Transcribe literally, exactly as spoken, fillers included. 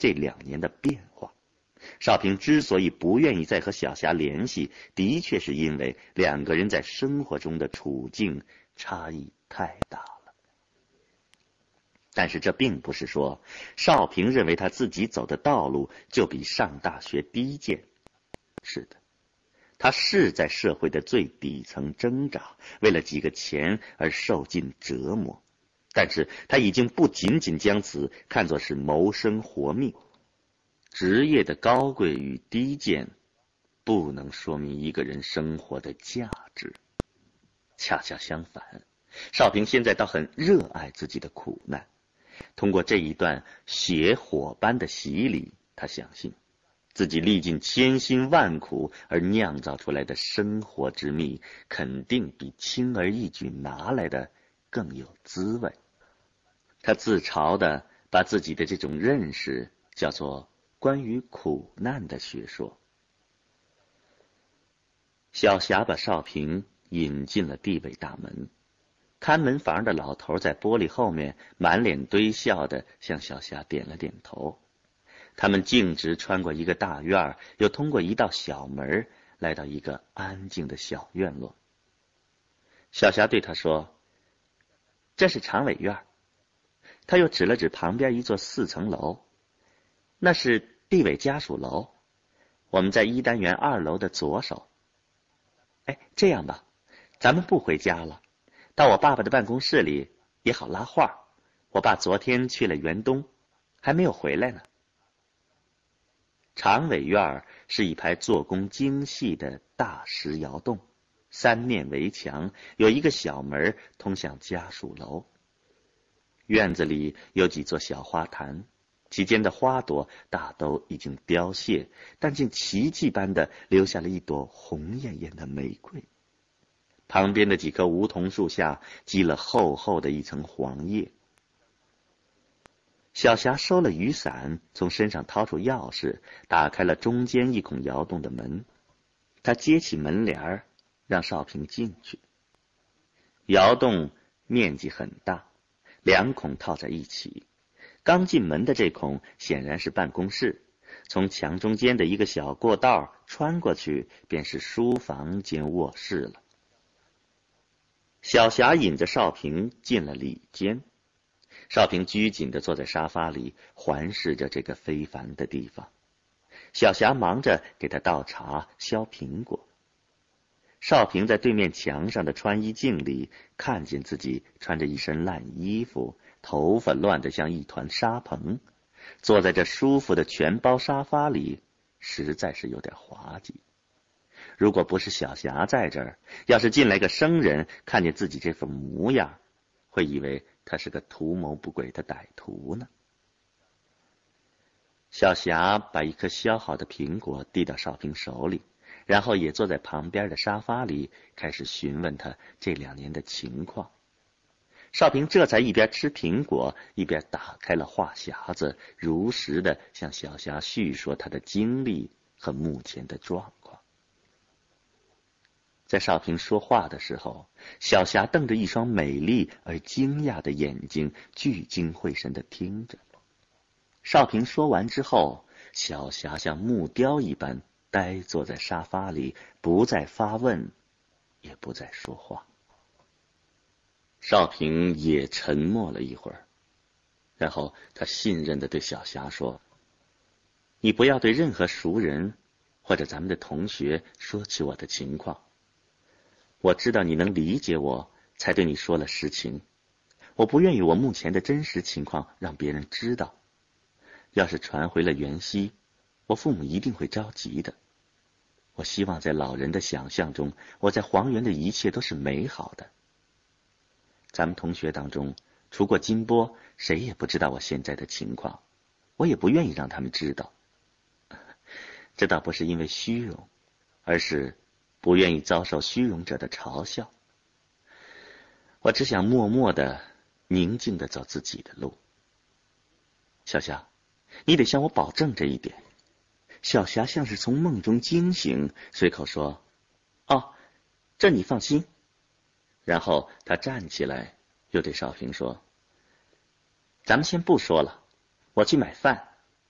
这两年的变化。少平之所以不愿意再和小霞联系，的确是因为两个人在生活中的处境差异太大了。但是这并不是说少平认为他自己走的道路就比上大学低贱。是的，他是在社会的最底层挣扎，为了几个钱而受尽折磨，但是他已经不仅仅将此看作是谋生活命。职业的高贵与低贱不能说明一个人生活的价值。恰恰相反，少平现在倒很热爱自己的苦难。通过这一段血火般的洗礼，他相信自己历尽千辛万苦而酿造出来的生活之蜜，肯定比轻而易举拿来的更有滋味。他自嘲地把自己的这种认识叫做关于苦难的学说。小霞把少平引进了地北大门，看门房的老头在玻璃后面满脸堆笑地向小霞点了点头。他们径直穿过一个大院，又通过一道小门来到一个安静的小院落。小霞对他说：“这是常委院。”他又指了指旁边一座四层楼，那是地委家属楼，我们在一单元二楼的左手。哎，这样吧，咱们不回家了，到我爸爸的办公室里也好拉画。我爸昨天去了园东，还没有回来呢。常委院是一排做工精细的大石窑洞，三面围墙，有一个小门通向家属楼。院子里有几座小花坛，其间的花朵大都已经凋谢，但竟奇迹般的留下了一朵红艳艳的玫瑰。旁边的几棵梧桐树下积了厚厚的一层黄叶。小霞收了雨伞，从身上掏出钥匙，打开了中间一孔窑洞的门。她揭起门帘，让少平进去。窑洞面积很大，两孔套在一起。刚进门的这孔显然是办公室，从墙中间的一个小过道穿过去，便是书房兼卧室了。小霞引着少平进了里间。少平拘谨地坐在沙发里，环视着这个非凡的地方。小霞忙着给他倒茶、削苹果。少平在对面墙上的穿衣镜里看见自己穿着一身烂衣服，头发乱得像一团沙棚，坐在这舒服的全包沙发里，实在是有点滑稽。如果不是小霞在这儿，要是进来个生人，看见自己这副模样，会以为他是个图谋不轨的歹徒呢。小霞把一颗削好的苹果递到少平手里，然后也坐在旁边的沙发里，开始询问他这两年的情况。少平这才一边吃苹果，一边打开了话匣子，如实的向小霞叙说他的经历和目前的状况。在少平说话的时候，小霞瞪着一双美丽而惊讶的眼睛，聚精会神地听着。少平说完之后，小霞像木雕一般呆坐在沙发里，不再发问，也不再说话。少平也沉默了一会儿，然后他信任地对小霞说：“你不要对任何熟人或者咱们的同学说起我的情况。我知道你能理解我，才对你说了实情。我不愿意我目前的真实情况让别人知道。要是传回了原西，我父母一定会着急的。我希望在老人的想象中，我在黄原的一切都是美好的。咱们同学当中，除过金波，谁也不知道我现在的情况，我也不愿意让他们知道。这倒不是因为虚荣，而是不愿意遭受虚荣者的嘲笑。我只想默默的、宁静的走自己的路。小霞，你得向我保证这一点。”小霞像是从梦中惊醒，随口说：“哦，这你放心。”然后她站起来，又对少平说：“咱们先不说了，我去买饭。”